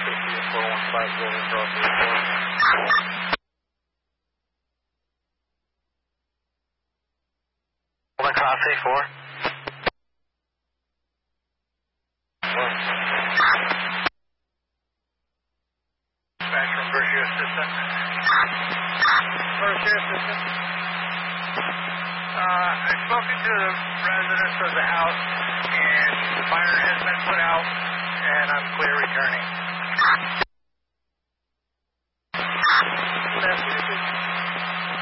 415 Golden Cross Report. Golden Cross A4. Dispatch from Berkshire Assistant. Berkshire Assistant. I've spoken to the residents of the house, and the fire has been put out, and I'm clear returning.